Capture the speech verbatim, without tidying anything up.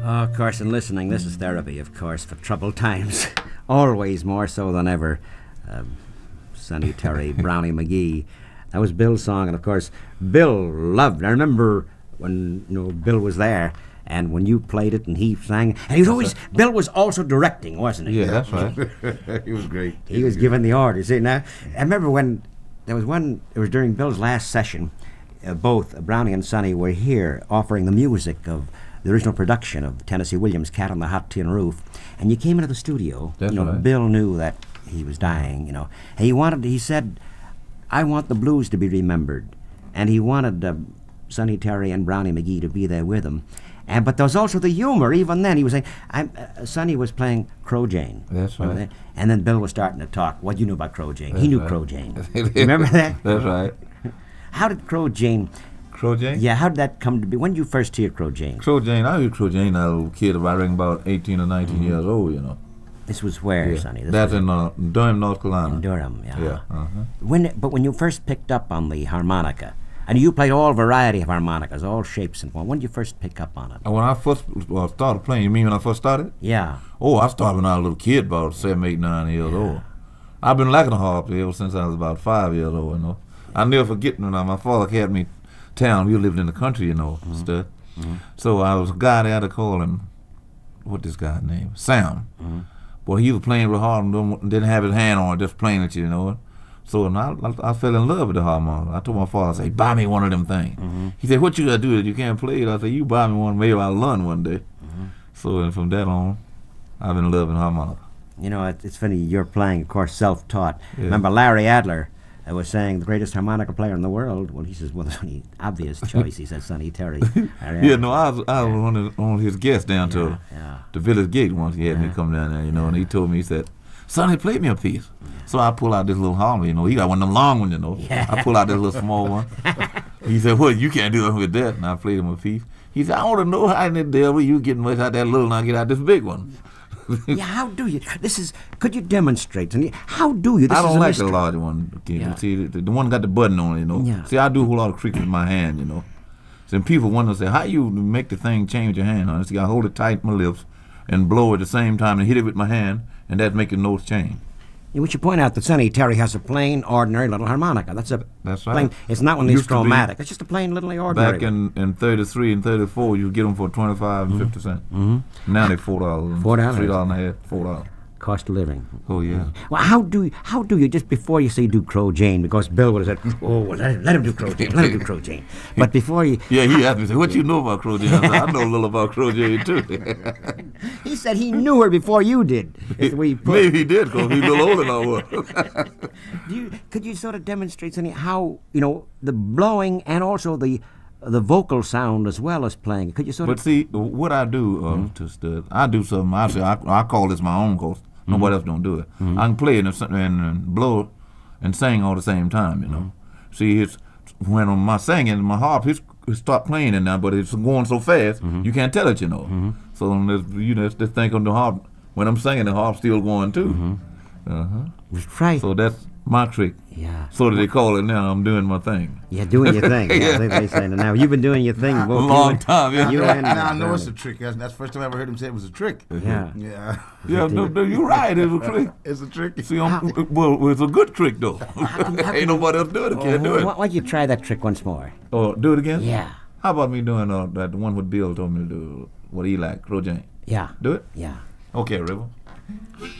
Oh, of course, in listening, this is therapy, of course, for troubled times. Always more so than ever. Um, Sonny Terry, Brownie McGhee. That was Bill's song, and of course, Bill loved it. I remember when you know Bill was there, and when you played it and he sang, and he was always, Bill was also directing, wasn't he? Yeah, that's right. He was great. He was giving the orders. See, now, I remember when there was one, it was during Bill's last session, uh, both Brownie and Sonny were here offering the music of the original production of Tennessee Williams' Cat on the Hot Tin Roof, and you came into the studio. That's you know, right. Bill knew that he was dying, you know. And he wanted, he said, I want the blues to be remembered. And he wanted uh, Sonny Terry and Brownie McGhee to be there with him. And but there was also the humor. Even then, he was saying, I'm, uh, Sonny was playing Crow Jane. That's right. Remember that? And then Bill was starting to talk. What do you know about Crow Jane? That's he knew right. Crow Jane. Remember that? That's right. How did Crow Jane? Crow Jane? Yeah, how did that come to be? When did you first hear Crow Jane? Crow Jane, I heard Crow Jane as a little kid, I reckon about eighteen or nineteen Mm-hmm. years old, you know. This was where, Yeah. Sonny? This That's was in uh, Durham, North Carolina. in Durham, yeah. Yeah. Uh-huh. When, but when you first picked up on the harmonica, and you played all variety of harmonicas, all shapes and form, when did you first pick up on it? And when I first uh, started playing, you mean when I first started? Yeah. Oh, I started when I was a little kid, about seven, eight, nine years old. I've been liking the harp ever since I was about five years old, you know. I never forget when uh, my father had me town. We lived in the country, you know, Mm-hmm. stuff. So I was a guy there to call him, what this guy's name? Sam. Mm-hmm. Boy, he was playing real hard and don't- didn't have his hand on it, just playing it, you know. So and I, I, I fell in love with the harmonica. I told my father, I said, buy me one of them things. Mm-hmm. He said, what you got to do that you can't play it? I said, you buy me one, maybe I'll learn one day. Mm-hmm. So and from that on, I've been loving harmonica. You know, it, it's funny, you're playing, of course, self-taught. Yeah. Remember Larry Adler uh, was saying the greatest harmonica player in the world? Well, he says, well, the only obvious choice, he said, Sonny Terry. Larry Yeah, Adler. no, I was, I was one of, one of his guests down to Yeah, yeah. the Village Gate once. He had me Yeah. come down there, you know, and he told me, he said, Sonny, play me a piece. So I pull out this little harmony, you know. He got one of them long ones, you know. Yeah. I pull out this little small one. He said, well, you can't do it with that. And I played him a piece. He said, I want to know how in the devil you getting much out that little and I get out this big one. Yeah, how do you? This is, could you demonstrate? Sonny? How do you? This I is don't a like mystery. the larger one. Okay? Yeah. See, the, the one got the button on it, you know. Yeah. See, I do a whole lot of creaking with my hand, you know. So people wonder, say, how you make the thing change your hand? Huh? See, I hold it tight with my lips and blow at the same time and hit it with my hand, and that make the notes change. We should point out that Sonny Terry has a plain, ordinary little harmonica. That's a That's right. plain. It's not one of these Used to be- chromatic. It's just a plain little ordinary. Back in, in thirty-three and thirty-four, you get them for twenty-five and fifty cents. Mm-hmm. Now they're four dollars. Four dollars. Three dollars and a half, four dollars. Cost of living. Oh, yeah. Well, how do you, how do you, just before you say do Crow Jane, because Bill would have said, oh, well, let, let him do Crow Jane, let him do Crow Jane. But before you, Yeah, he asked me, say, what you know about Crow Jane? I said, I know a little about Crow Jane, too. he said he knew her before you did. Is the way he put it. Maybe he did, because he's a little older than I was. Do you, could you sort of demonstrate, Sonny, how, you know, the blowing and also the the vocal sound as well as playing? Could you sort But of, see, what I do uh, Mm-hmm. to stud, I do something. I say I, I call this my own course. Nobody else don't do it. Mm-hmm. I can play it and, and, and blow and sing all the same time. You know. Mm-hmm. See, it's when on my singing, my harp it's, it stopped playing it now, but it's going so fast Mm-hmm. you can't tell it. You know. So there's, you know, it's the thing on the harp. When I'm singing, the harp's still going too. Mm-hmm. Uh-huh. right? So that's my trick. yeah. So that they call it now. I'm doing my thing. Yeah, doing your thing. Yeah, they, they say now you've been doing your thing. A both you long and- time. Yeah. You and Now I know uh, it's a trick. That's, that's the first time I ever heard him say it was a trick. Yeah. Yeah. Yeah, no, no, you're right. It's a trick. It's a trick. See, I'm, well, it's a good trick though. Ain't nobody else doing it. Can't do Why, it. why don't you try that trick once more? Oh, do it again? Yeah. How about me doing uh, that one what Bill told me to do? What he like, Crow Jane? Yeah. Do it? Yeah. Okay, River.